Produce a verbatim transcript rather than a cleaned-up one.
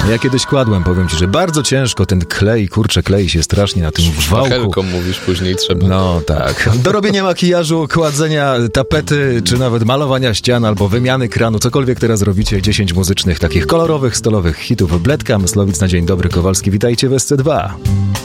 Ja kiedyś kładłem, powiem ci, że bardzo ciężko ten klej, kurczę, klei się strasznie na tym wałku. Szpachelką mówisz później trzeba. No tak. Do robienia makijażu, kładzenia tapety, czy nawet malowania ścian, albo wymiany kranu, cokolwiek teraz robicie. dziesięć muzycznych, takich kolorowych, stolowych hitów. Bledka, Myslowic na dzień dobry, Kowalski, witajcie w S C dwa.